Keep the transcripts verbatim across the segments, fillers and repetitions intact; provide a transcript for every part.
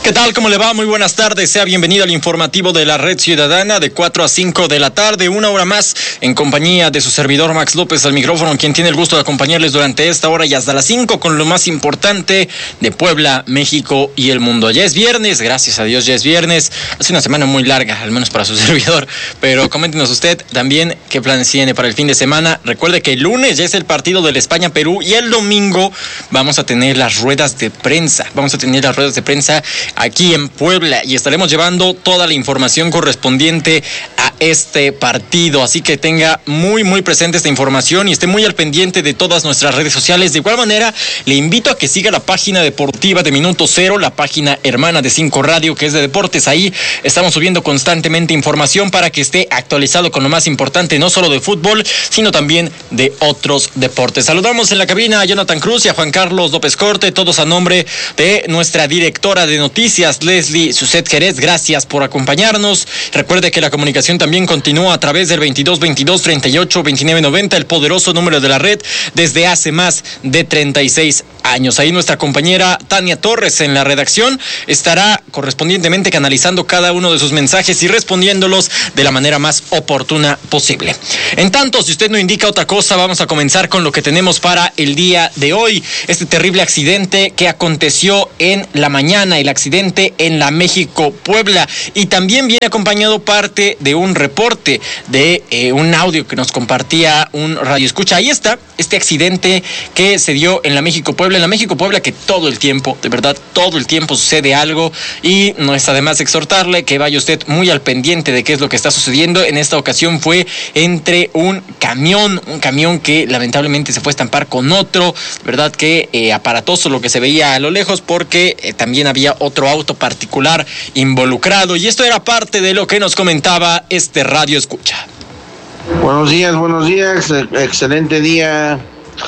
¿Qué tal? ¿Cómo le va? Muy buenas tardes. Sea bienvenido al informativo de la Red Ciudadana de cuatro a cinco de la tarde, una hora más en compañía de su servidor Max López al micrófono, quien tiene el gusto de acompañarles durante esta hora y hasta las cinco con lo más importante de Puebla, México y el mundo. Ya es viernes, gracias a Dios ya es viernes. Hace una semana muy larga, al menos para su servidor, pero coméntenos usted también qué planes tiene para el fin de semana. Recuerde que el lunes ya es el partido del España-Perú y el domingo vamos a tener las ruedas de prensa. Vamos a tener las ruedas de prensa aquí en Puebla y estaremos llevando toda la información correspondiente a este partido, así que tenga muy muy presente esta información y esté muy al pendiente de todas nuestras redes sociales. De igual manera, le invito a que siga la página deportiva de Minuto Cero, la página hermana de Cinco Radio, que es de deportes. Ahí estamos subiendo constantemente información para que esté actualizado con lo más importante, no solo de fútbol, sino también de otros deportes. Saludamos en la cabina a Jonathan Cruz y a Juan Carlos López Corte, todos a nombre de nuestra directora de noticias, Leslie Suset Jerez. Gracias por acompañarnos. Recuerde que la comunicación también continúa a través del veintidós veintidós treinta y ocho veintinueve noventa, el poderoso número de la red desde hace más de treinta y seis años. Ahí nuestra compañera Tania Torres en la redacción estará correspondientemente canalizando cada uno de sus mensajes y respondiéndolos de la manera más oportuna posible. En tanto, si usted no indica otra cosa, vamos a comenzar con lo que tenemos para el día de hoy. Este terrible accidente que aconteció en la mañana, el accidente en la México-Puebla, y también viene acompañado parte de un reporte de eh, un audio que nos compartía un radioescucha. Ahí está este accidente que se dio en la México-Puebla, en la México-Puebla, que todo el tiempo, de verdad, todo el tiempo sucede algo y no está de más exhortarle que vaya usted muy al pendiente de qué es lo que está sucediendo. En esta ocasión fue entre un camión, un camión que lamentablemente se fue a estampar con otro, de verdad que eh, aparatoso lo que se veía a lo lejos, porque eh, también había otro auto particular involucrado, y esto era parte de lo que nos comentaba este radio escucha. Buenos días, buenos días, excelente día.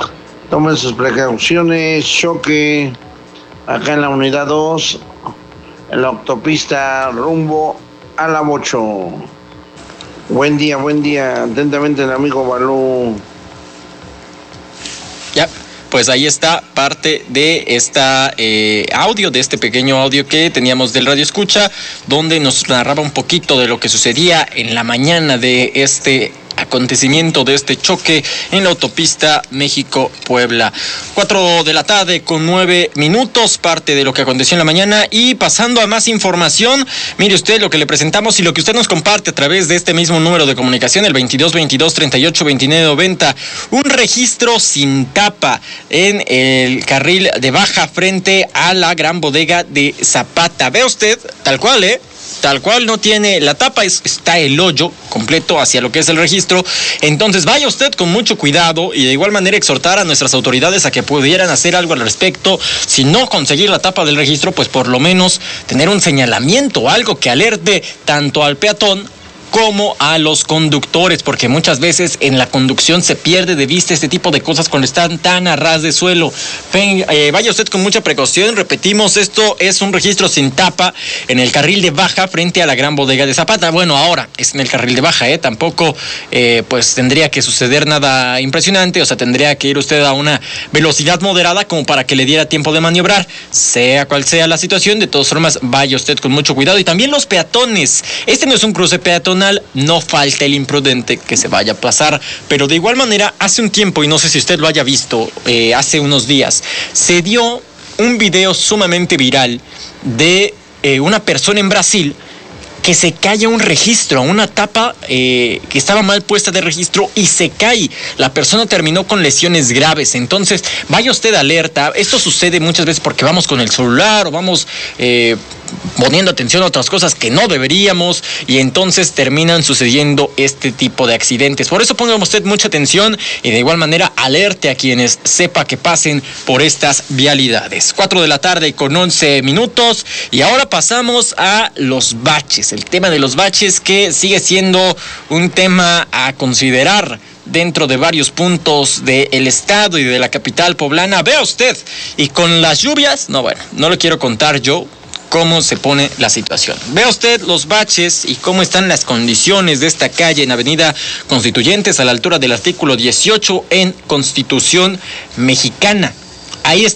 Tomen sus precauciones. Choque acá en la unidad dos, en la autopista rumbo a la Bocho. Buen día, buen día. Atentamente el amigo Balú. Ya. Pues ahí está parte de esta eh, audio, de este pequeño audio que teníamos del radio escucha, donde nos narraba un poquito de lo que sucedía en la mañana de este acontecimiento, de este choque en la autopista México-Puebla. Cuatro de la tarde con nueve minutos, parte de lo que aconteció en la mañana. Y pasando a más información, mire usted lo que le presentamos y lo que usted nos comparte a través de este mismo número de comunicación, el veintidós veintidós treinta y ocho veintinueve noventa. Un registro sin tapa en el carril de baja frente a la gran bodega de Zapata. Ve usted, tal cual, ¿eh? Tal cual, no tiene la tapa, es, está el hoyo completo hacia lo que es el registro. Entonces vaya usted con mucho cuidado y de igual manera exhortar a nuestras autoridades a que pudieran hacer algo al respecto. Si no conseguir la tapa del registro, pues por lo menos tener un señalamiento, algo que alerte tanto al peatón como a los conductores, porque muchas veces en la conducción se pierde de vista este tipo de cosas cuando están tan a ras de suelo. Ven, eh, vaya usted con mucha precaución. Repetimos, esto es un registro sin tapa en el carril de baja frente a la gran bodega de Zapata. Bueno, ahora es en el carril de baja, ¿eh? Tampoco eh, pues tendría que suceder nada impresionante, o sea, tendría que ir usted a una velocidad moderada como para que le diera tiempo de maniobrar, sea cual sea la situación. De todas formas, vaya usted con mucho cuidado. Y también los peatones, este no es un cruce peatonal, no falta el imprudente que se vaya a pasar, pero de igual manera, hace un tiempo, y no sé si usted lo haya visto, eh, hace unos días, se dio un video sumamente viral de eh, una persona en Brasil que se cae un registro, una tapa eh, que estaba mal puesta de registro y se cae. La persona terminó con lesiones graves. Entonces, vaya usted alerta. Esto sucede muchas veces porque vamos con el celular o vamos eh, poniendo atención a otras cosas que no deberíamos, y entonces terminan sucediendo este tipo de accidentes. Por eso ponga usted mucha atención y de igual manera alerte a quienes sepa que pasen por estas vialidades. Cuatro de la tarde con once minutos, y ahora pasamos a los baches. El tema de los baches, que sigue siendo un tema a considerar dentro de varios puntos del estado y de la capital poblana. Vea usted, y con las lluvias, no, bueno, no lo quiero contar yo cómo se pone la situación. Vea usted los baches y cómo están las condiciones de esta calle en Avenida Constituyentes, a la altura del artículo dieciocho en Constitución Mexicana. Ahí está.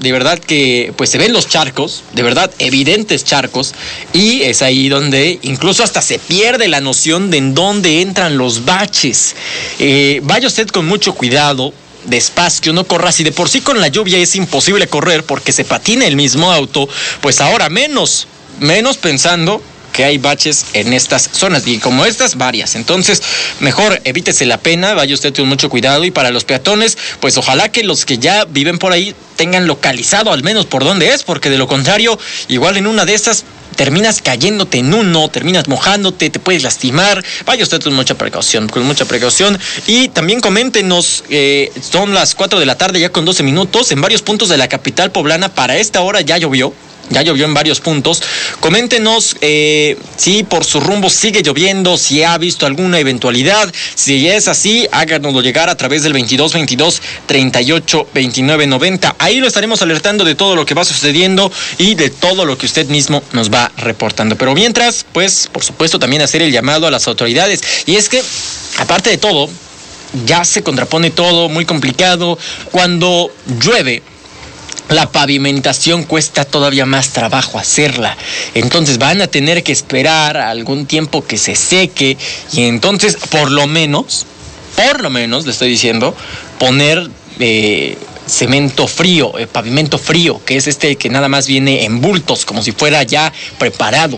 de verdad que pues se ven los charcos, de verdad evidentes charcos, y es ahí donde incluso hasta se pierde la noción de en dónde entran los baches. Eh, vaya usted con mucho cuidado, despacio, no corra. Si de por sí con la lluvia es imposible correr porque se patina el mismo auto, pues ahora menos, menos pensando que hay baches en estas zonas, y como estas, varias. Entonces, mejor evítese la pena, vaya usted con mucho cuidado, y para los peatones, pues ojalá que los que ya viven por ahí tengan localizado al menos por dónde es, porque de lo contrario, igual en una de estas terminas cayéndote en uno, terminas mojándote, te puedes lastimar. Vaya usted con mucha precaución, con mucha precaución. Y también coméntenos, eh, son las cuatro de la tarde ya con doce minutos, en varios puntos de la capital poblana para esta hora ya llovió. Ya llovió en varios puntos. Coméntenos eh, si por su rumbo sigue lloviendo, si ha visto alguna eventualidad. Si es así, háganoslo llegar a través del veintidós veintidós treinta y ocho veintinueve noventa. Ahí lo estaremos alertando de todo lo que va sucediendo y de todo lo que usted mismo nos va reportando. Pero mientras, pues, por supuesto, también hacer el llamado a las autoridades. Y es que, aparte de todo, ya se contrapone todo, muy complicado. Cuando llueve, la pavimentación cuesta todavía más trabajo hacerla. Entonces van a tener que esperar algún tiempo que se seque, y entonces por lo menos, por lo menos, le estoy diciendo, poner eh, cemento frío, eh, pavimento frío, que es este que nada más viene en bultos, como si fuera ya preparado.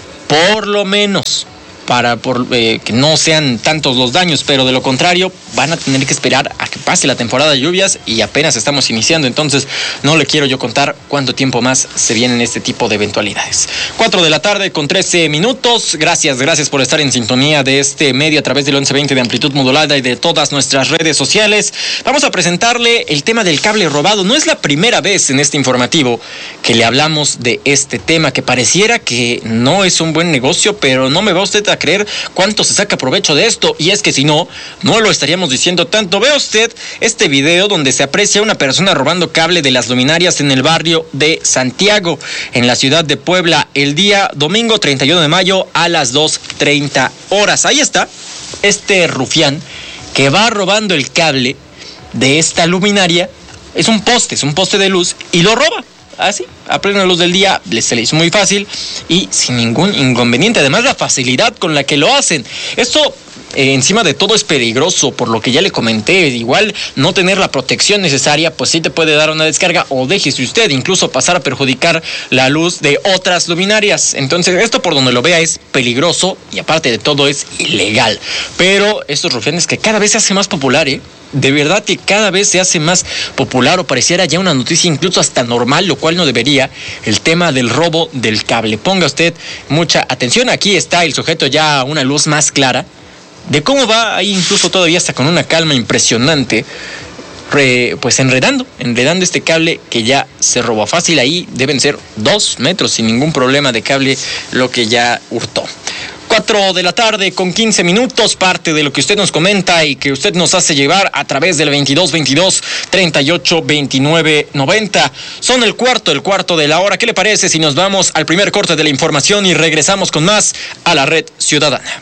Por lo menos, para por, eh, que no sean tantos los daños, pero de lo contrario van a tener que esperar a que pase la temporada de lluvias, y apenas estamos iniciando. Entonces no le quiero yo contar cuánto tiempo más se vienen este tipo de eventualidades. cuatro de la tarde con trece minutos. Gracias, gracias por estar en sintonía de este medio a través del once veinte de amplitud modulada y de todas nuestras redes sociales. Vamos a presentarle el tema del cable robado. No es la primera vez en este informativo que le hablamos de este tema, que pareciera que no es un buen negocio, pero no me va usted a creer cuánto se saca provecho de esto, y es que si no, no lo estaríamos diciendo tanto. Vea usted este video donde se aprecia una persona robando cable de las luminarias en el barrio de Santiago, en la ciudad de Puebla, el día domingo treinta y uno de mayo a las dos treinta horas. Ahí está este rufián que va robando el cable de esta luminaria. Es un poste, es un poste de luz, y lo roba. Así, a plena luz del día, se le hizo muy fácil y sin ningún inconveniente. Además, la facilidad con la que lo hacen. Esto, eh, encima de todo, es peligroso, por lo que ya le comenté. Igual, no tener la protección necesaria, pues sí te puede dar una descarga, o déjese usted incluso pasar a perjudicar la luz de otras luminarias. Entonces, esto, por donde lo vea, es peligroso, y aparte de todo, es ilegal. Pero estos rufianes, que cada vez se hace más popular, ¿eh? De verdad que cada vez se hace más popular, o pareciera ya una noticia incluso hasta normal, lo cual no debería, el tema del robo del cable. Ponga usted mucha atención. Aquí está el sujeto ya a una luz más clara de cómo va ahí, incluso todavía hasta con una calma impresionante, re, pues enredando, enredando este cable que ya se robó. Fácil, ahí deben ser dos metros sin ningún problema de cable lo que ya hurtó. cuatro de la tarde con quince minutos, parte de lo que usted nos comenta y que usted nos hace llevar a través del veintidós veintidós treinta y ocho veintinueve noventa. Son el cuarto, el cuarto de la hora. ¿Qué le parece si nos vamos al primer corte de la información y regresamos con más a la Red Ciudadana?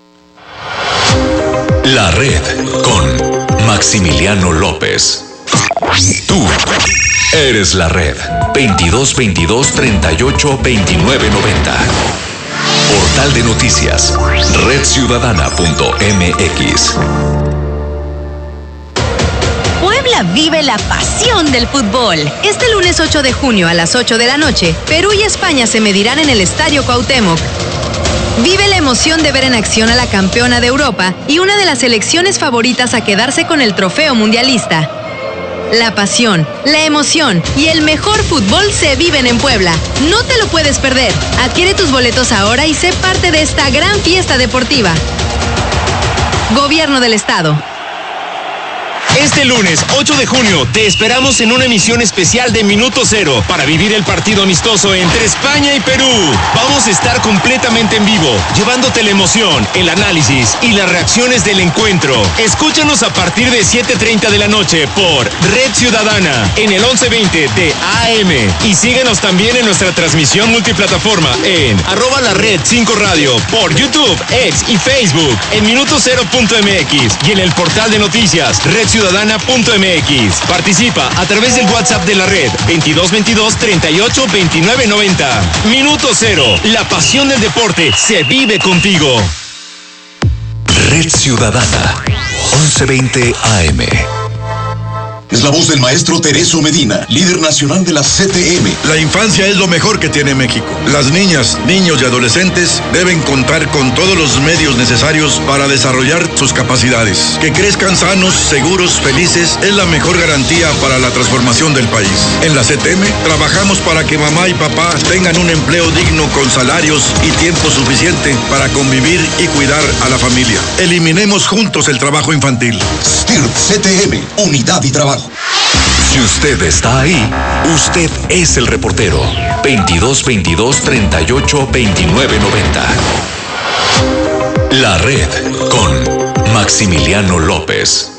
La Red con Maximiliano López. Tú eres la Red. veintidós veintidós treinta y ocho veintinueve noventa. Portal de noticias, red ciudadana punto m x. Puebla vive la pasión del fútbol. Este lunes ocho de junio a las ocho de la noche, Perú y España se medirán en el Estadio Cuauhtémoc. Vive la emoción de ver en acción a la campeona de Europa y una de las selecciones favoritas a quedarse con el trofeo mundialista. La pasión, la emoción y el mejor fútbol se viven en Puebla. No te lo puedes perder. Adquiere tus boletos ahora y sé parte de esta gran fiesta deportiva. Gobierno del Estado. Este lunes ocho de junio te esperamos en una emisión especial de Minuto Cero para vivir el partido amistoso entre España y Perú. Vamos a estar completamente en vivo, llevándote la emoción, el análisis y las reacciones del encuentro. Escúchanos a partir de siete treinta de la noche por Red Ciudadana en el once veinte de A M, y síguenos también en nuestra transmisión multiplataforma en arroba la red cinco radio por YouTube, X y Facebook, en minuto cero punto m x y en el portal de noticias Red Ciudadana ciudadana punto m x. Participa a través del WhatsApp de la red veintidós veintidós treinta y ocho veintinueve noventa. Minuto Cero, la pasión del deporte se vive contigo. Red Ciudadana, once veinte A M. Es la voz del maestro Tereso Medina, líder nacional de la C T M. La infancia es lo mejor que tiene México. Las niñas, niños y adolescentes deben contar con todos los medios necesarios para desarrollar sus capacidades. Que crezcan sanos, seguros, felices es la mejor garantía para la transformación del país. En la C T M trabajamos para que mamá y papá tengan un empleo digno con salarios y tiempo suficiente para convivir y cuidar a la familia. Eliminemos juntos el trabajo infantil. S T I R P C T M, unidad y trabajo. Si usted está ahí, usted es el reportero. veintidós veintidós treinta y ocho veintinueve noventa. La Red con Maximiliano López.